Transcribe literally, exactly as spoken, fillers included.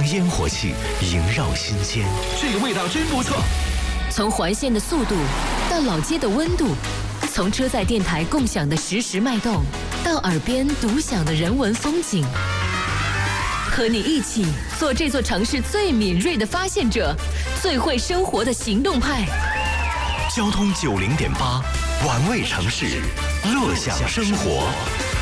烟火气萦绕心间。 这个味道真不错。 从环线的速度到老街的温度，从车载电台共享的实时脉动，到耳边独享的人文风景，和你一起做这座城市最敏锐的发现者，最会生活的行动派。 交通九零点八，玩味城市，乐享生活。